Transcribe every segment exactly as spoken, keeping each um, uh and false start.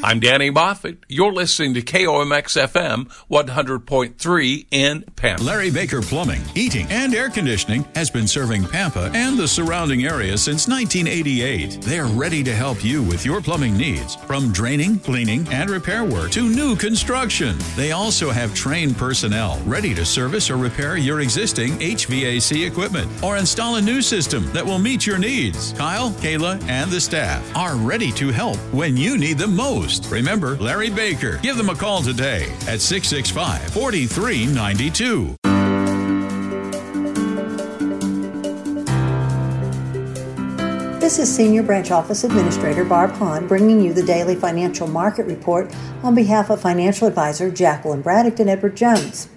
I'm Danny Moffett. You're listening to K O M X F M one hundred point three in Pampa. Larry Baker Plumbing, Heating, and Air Conditioning has been serving Pampa and the surrounding area since nineteen eighty-eight. They're ready to help you with your plumbing needs, from draining, cleaning, and repair work to new construction. They also have trained personnel ready to service or repair your existing H V A C equipment or install a new system that will meet your needs. Kyle, Kayla, and the staff are ready to help when you need them most. Remember Larry Baker. Give them a call today at six six five, four three nine two. This is Senior Branch Office Administrator Barb Hahn bringing you the daily financial market report on behalf of financial advisor Jacqueline Braddock and Edward Jones.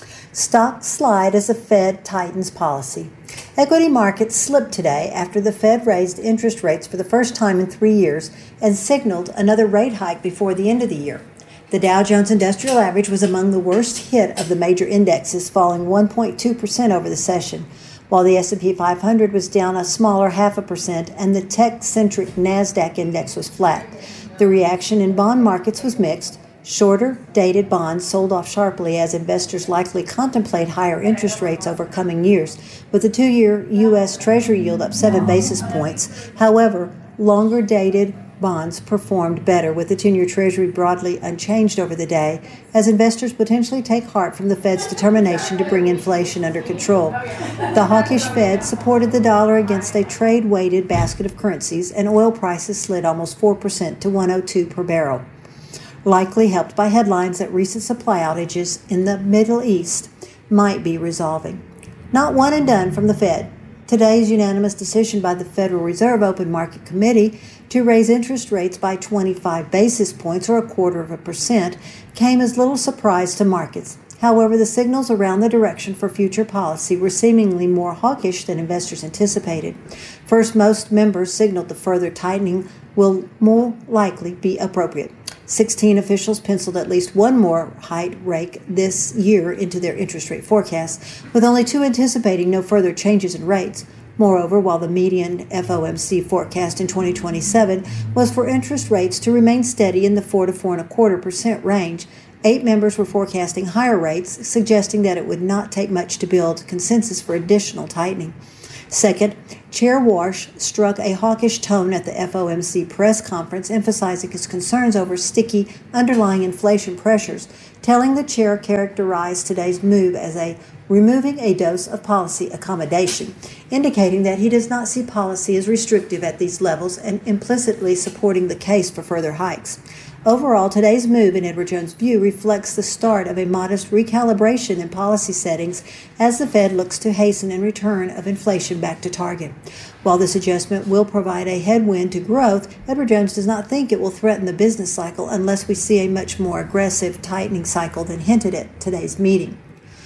Stocks slide as the Fed tightens policy. Equity markets slipped today after the Fed raised interest rates for the first time in three years and signaled another rate hike before the end of the year. The Dow Jones Industrial Average was among the worst hit of the major indexes, falling one point two percent over the session, while the S and P five hundred was down a smaller half a percent and the tech-centric NASDAQ index was flat. The reaction in bond markets was mixed. Shorter dated bonds sold off sharply as investors likely contemplate higher interest rates over coming years, with the two-year U S Treasury yield up seven basis points. However, longer dated bonds performed better, with the ten-year Treasury broadly unchanged over the day, as investors potentially take heart from the Fed's determination to bring inflation under control. The hawkish Fed supported the dollar against a trade-weighted basket of currencies, and oil prices slid almost four percent to one oh two per barrel. Likely helped by headlines that recent supply outages in the Middle East might be resolving. Not one and done from the Fed. Today's unanimous decision by the Federal Reserve Open Market Committee to raise interest rates by twenty-five basis points, or a quarter of a percent, came as little surprise to markets. However, the signals around the direction for future policy were seemingly more hawkish than investors anticipated. First, most members signaled the further tightening will more likely be appropriate. sixteen officials penciled at least one more hike rate this year into their interest rate forecasts, with only two anticipating no further changes in rates. Moreover, while the median F O M C forecast in twenty twenty-seven was for interest rates to remain steady in the four to four and a quarter percent range, eight members were forecasting higher rates, suggesting that it would not take much to build consensus for additional tightening. Second, Chair Warsh struck a hawkish tone at the F O M C press conference, emphasizing his concerns over sticky underlying inflation pressures, telling the chair characterized today's move as a removing a dose of policy accommodation, indicating that he does not see policy as restrictive at these levels and implicitly supporting the case for further hikes. Overall, today's move, in Edward Jones' view, reflects the start of a modest recalibration in policy settings as the Fed looks to hasten a return of inflation back to target. While this adjustment will provide a headwind to growth, Edward Jones does not think it will threaten the business cycle unless we see a much more aggressive tightening cycle than hinted at today's meeting.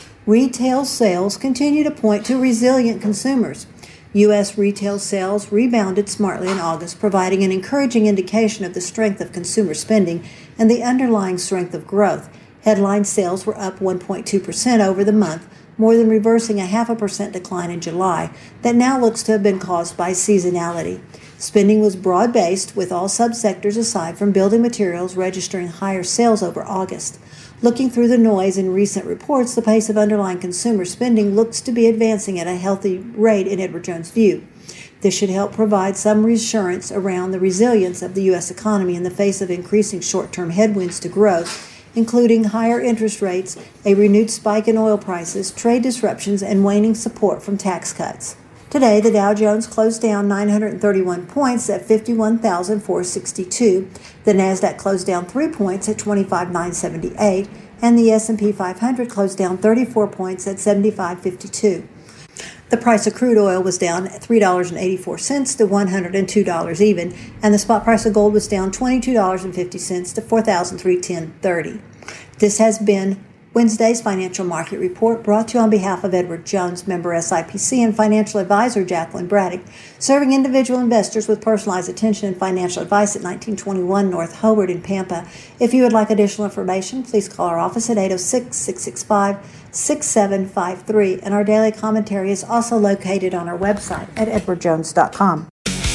Retail sales continue to point to resilient consumers. U S retail sales rebounded smartly in August, providing an encouraging indication of the strength of consumer spending and the underlying strength of growth. Headline sales were up one point two percent over the month, more than reversing a half a percent decline in July that now looks to have been caused by seasonality. Spending was broad-based, with all subsectors aside from building materials registering higher sales over August. Looking through the noise in recent reports, the pace of underlying consumer spending looks to be advancing at a healthy rate in Edward Jones' view. This should help provide some reassurance around the resilience of the U S economy in the face of increasing short-term headwinds to growth, including higher interest rates, a renewed spike in oil prices, trade disruptions, and waning support from tax cuts. Today, the Dow Jones closed down nine hundred thirty-one points at fifty-one thousand four hundred sixty-two. The Nasdaq closed down three points at twenty-five thousand nine hundred seventy-eight, and the S and P five hundred closed down thirty-four points at seventy-five fifty-two. The price of crude oil was down three dollars and eighty-four cents to one hundred two dollars even, and the spot price of gold was down twenty-two dollars and fifty cents to four thousand three hundred ten dollars and thirty cents. This has been Wednesday's Financial Market Report, brought to you on behalf of Edward Jones, member S I P C, and financial advisor Jacqueline Braddock, serving individual investors with personalized attention and financial advice at nineteen twenty-one North Howard in Pampa. If you would like additional information, please call our office at eight oh six, six six five, six seven five three, and our daily commentary is also located on our website at edward jones dot com.